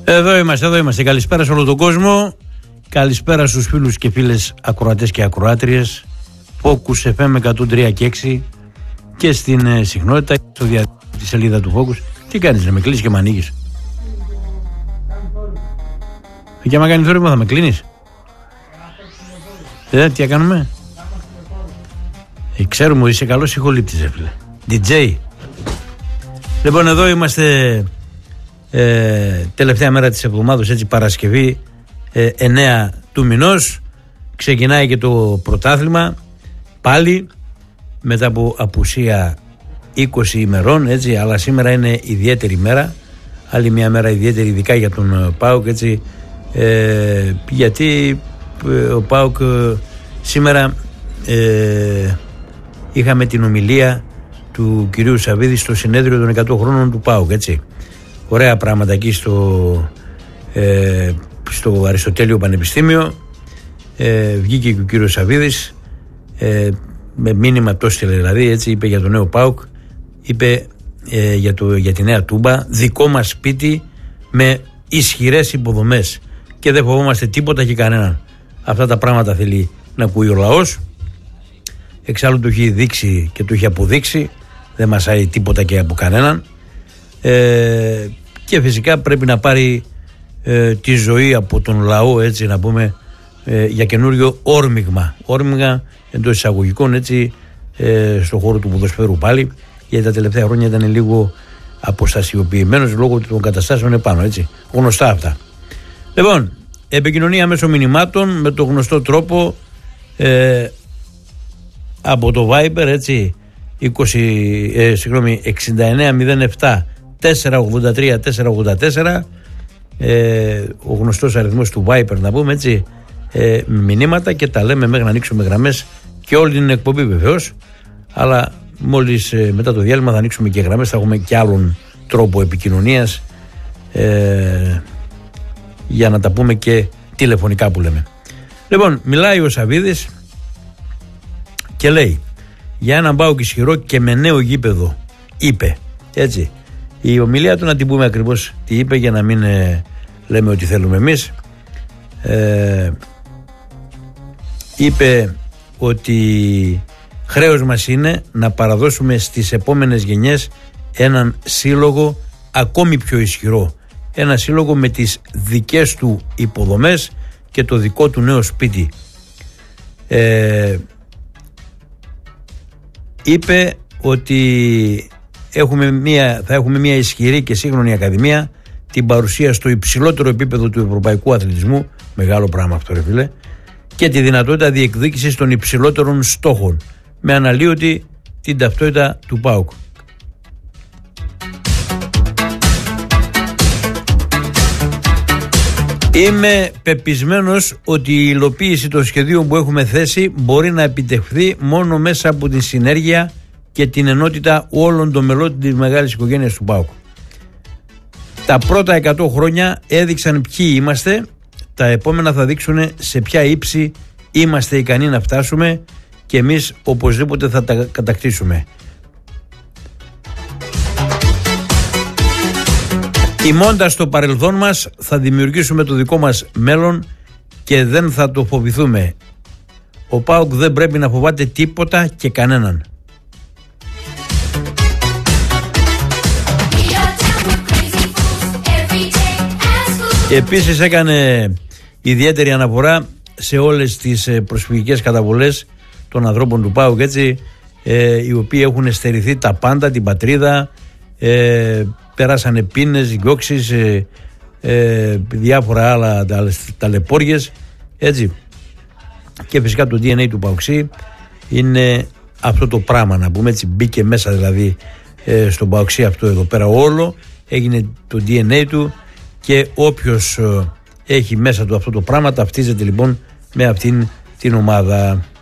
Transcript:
Εδώ είμαστε. Καλησπέρα σε όλο τον κόσμο. Καλησπέρα στους φίλους και φίλες ακροατές και ακροάτριες. Focus FM 103 και 6 και στην συχνότητα στο τη σελίδα του Focus. Τι κάνεις, να με κλείσεις και με ανοίγεις? Και άμα κάνει θόρυβο θα με κλείνεις? Τι κάνουμε? Ξέρουμε ότι είσαι καλός ηχολήπτης, φίλε. DJ. Λοιπόν, εδώ είμαστε τελευταία μέρα της εβδομάδας, έτσι, Παρασκευή 9 του μηνός. Ξεκινάει και το πρωτάθλημα πάλι μετά από απουσία 20 ημερών, έτσι, αλλά σήμερα είναι ιδιαίτερη μέρα, άλλη μια μέρα ιδιαίτερη ειδικά για τον ΠΑΟΚ, έτσι, γιατί ο ΠΑΟΚ σήμερα είχαμε την ομιλία του κυρίου Σαββίδη στο συνέδριο των 100 χρόνων του ΠΑΟΚ, έτσι. Ωραία πράγματα εκεί στο Αριστοτέλειο Πανεπιστήμιο. Βγήκε και ο κύριος Σαββίδης με μήνυμα, το στείλε δηλαδή, έτσι, είπε για το νέο ΠΑΟΚ, είπε για τη νέα Τούμπα, δικό μας σπίτι με ισχυρές υποδομές και δεν φοβόμαστε τίποτα και κανέναν. Αυτά τα πράγματα θέλει να ακούει ο λαός. Εξάλλου το έχει δείξει και το έχει αποδείξει, δεν μασάει τίποτα και από κανέναν, και φυσικά πρέπει να πάρει τη ζωή από τον λαό, έτσι να πούμε, για καινούριο όρμηγμα εντός εισαγωγικών, έτσι, στον χώρο του ποδοσφαίρου πάλι, γιατί τα τελευταία χρόνια ήταν λίγο αποστασιοποιημένος λόγω των καταστάσεων επάνω, έτσι, γνωστά αυτά. Λοιπόν, επικοινωνία μέσω μηνυμάτων με το γνωστό τρόπο, από το Viber, έτσι, 6907 483 484, ο γνωστός αριθμός του Viber, να πούμε, έτσι, μηνύματα, και τα λέμε μέχρι να ανοίξουμε γραμμές και όλη την εκπομπή βεβαίως, αλλά μόλις μετά το διάλειμμα θα ανοίξουμε και γραμμές, θα έχουμε και άλλον τρόπο επικοινωνίας, για να τα πούμε και τηλεφωνικά που λέμε. Λοιπόν, μιλάει ο Σαββίδης και λέει για έναν ΠΑΟΚ ισχυρό και με νέο γήπεδο, είπε, έτσι. Η ομιλία του, να την πούμε ακριβώς τι είπε, για να μην λέμε ότι θέλουμε εμείς. Είπε ότι χρέος μας είναι να παραδώσουμε στις επόμενες γενιές έναν σύλλογο ακόμη πιο ισχυρό, ένα σύλλογο με τις δικές του υποδομές και το δικό του νέο σπίτι. Είπε ότι θα έχουμε μια ισχυρή και σύγχρονη ακαδημία, την παρουσία στο υψηλότερο επίπεδο του ευρωπαϊκού αθλητισμού, μεγάλο πράγμα αυτό, ρε φίλε, και τη δυνατότητα διεκδίκησης των υψηλότερων στόχων, με αναλύωτη την ταυτότητα του ΠΑΟΚ. Είμαι πεπισμένος ότι η υλοποίηση των σχεδίων που έχουμε θέσει μπορεί να επιτευχθεί μόνο μέσα από τη συνέργεια και την ενότητα όλων των μελών της μεγάλης οικογένειας του ΠΑΟΚ. Τα πρώτα 100 χρόνια έδειξαν ποιοι είμαστε, τα επόμενα θα δείξουν σε ποια ύψη είμαστε ικανοί να φτάσουμε, και εμείς οπωσδήποτε θα τα κατακτήσουμε. Τιμώντας το παρελθόν μας θα δημιουργήσουμε το δικό μας μέλλον και δεν θα το φοβηθούμε. Ο ΠΑΟΚ δεν πρέπει να φοβάται τίποτα και κανέναν. Επίσης έκανε ιδιαίτερη αναφορά σε όλες τις προσφυγικές καταβολές των ανθρώπων του ΠΑΟΚ, έτσι, οι οποίοι έχουν στερηθεί τα πάντα, την πατρίδα, περάσανε πίνες, διώξεις, διάφορα άλλα ταλαιπώριες, έτσι. Και φυσικά το DNA του ΠΑΟΚΣί είναι αυτό το πράγμα, να πούμε, έτσι, μπήκε μέσα δηλαδή στον ΠΑΟΚΣί αυτό εδώ πέρα, όλο έγινε το DNA του, και όποιος έχει μέσα του αυτό το πράγμα ταυτίζεται λοιπόν με αυτήν την ομάδα.